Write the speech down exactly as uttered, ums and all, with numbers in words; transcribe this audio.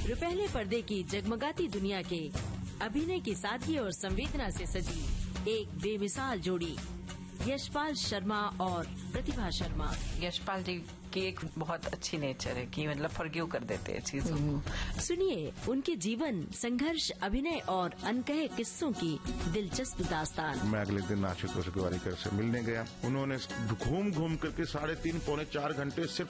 रुपहले पर्दे की जगमगाती दुनिया के अभिनय की सादगी और संवेदना से सजी एक बेमिसाल जोड़ी, यशपाल शर्मा और प्रतिभा शर्मा। यशपाल जी की एक बहुत अच्छी नेचर है कि मतलब फॉरगिव कर देते हैं चीजों को। सुनिए उनके जीवन, संघर्ष, अभिनय और अनकहे किस्सों की दिलचस्प दास्तान। मैं अगले दिन आशुतोष गोवारिकर से मिलने गया। उन्होंने घूम घूम करके साढ़े तीन पौने चार घंटे सिर्फ